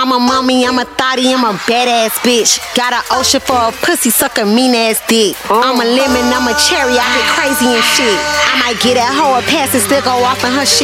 I'm a mommy, I'm a thotty, I'm a badass bitch. Got an ocean for a pussy, suck a mean ass dick. I'm a lemon, I'm a cherry, I get crazy and shit. I might get that hoe a pass and still go off in her shit.